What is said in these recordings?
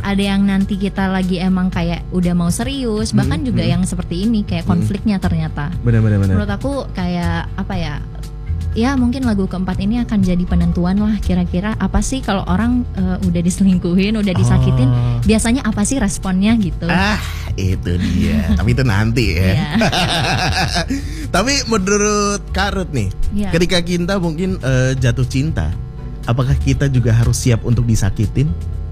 ada yang nanti kita lagi emang kayak udah mau serius, bahkan juga yang seperti ini kayak konfliknya ternyata. Benar. Menurut aku kayak apa ya? Ya mungkin lagu keempat ini akan jadi penentuan lah kira-kira apa sih kalau orang udah diselingkuhin, udah disakitin, biasanya apa sih responnya gitu. Itu dia. Tapi itu nanti ya. Tapi menurut Karut nih, ketika kita mungkin jatuh cinta, apakah kita juga harus siap untuk disakitin?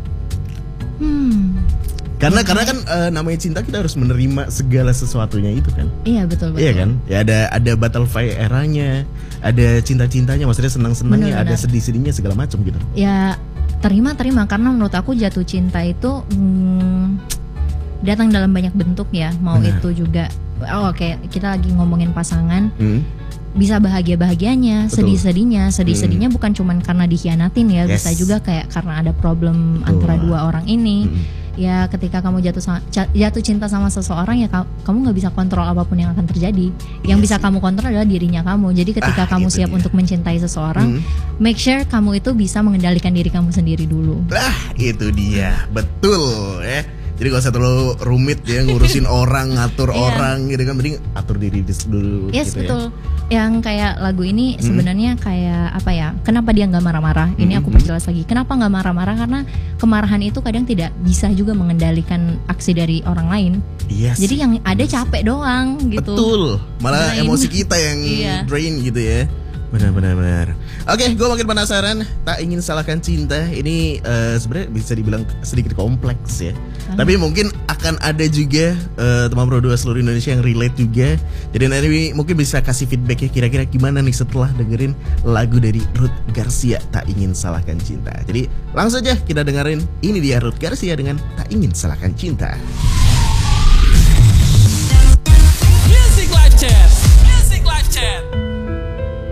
Karena kan namanya cinta kita harus menerima segala sesuatunya itu kan. Iya betul. Iya kan? Ya ada butterfly eranya, ada cinta-cintanya, maksudnya senang-senangnya, ada sedih-sedihnya segala macam gitu. Ya terima karena menurut aku jatuh cinta itu datang dalam banyak bentuk ya. Mau itu juga oke, kita lagi ngomongin pasangan. Bisa bahagia-bahagianya, sedih-sedihnya bukan cuman karena dikhianatin ya, bisa juga kayak karena ada problem antara dua orang ini. Ya ketika kamu jatuh cinta sama seseorang ya kamu nggak bisa kontrol apapun yang akan terjadi. Yang bisa kamu kontrol adalah dirinya kamu. Jadi ketika kamu siap untuk mencintai seseorang, make sure kamu itu bisa mengendalikan diri kamu sendiri dulu. Itu dia, betul ya. Jadi gak usah terlalu rumit ya ngurusin orang, ngatur orang gitu kan. Mending atur diri dulu gitu betul. Ya. Yang kayak lagu ini sebenarnya kayak apa ya? Kenapa dia nggak marah-marah? Ini aku perjelas lagi. Kenapa nggak marah-marah? Karena kemarahan itu kadang tidak bisa juga mengendalikan aksi dari orang lain. Jadi yang ada capek doang gitu. Betul. Malah emosi kita yang drain gitu ya. Benar. Oke, gue makin penasaran. Tak ingin salahkan cinta. Ini sebenarnya bisa dibilang sedikit kompleks ya. Tapi mungkin akan ada juga teman Pro 2 seluruh Indonesia yang relate juga. Jadi nanti mungkin bisa kasih feedback ya, kira-kira gimana nih setelah dengerin lagu dari Ruth Garcia, Tak Ingin Salahkan Cinta. Jadi langsung aja kita dengerin. Ini dia Ruth Garcia dengan Tak Ingin Salahkan Cinta.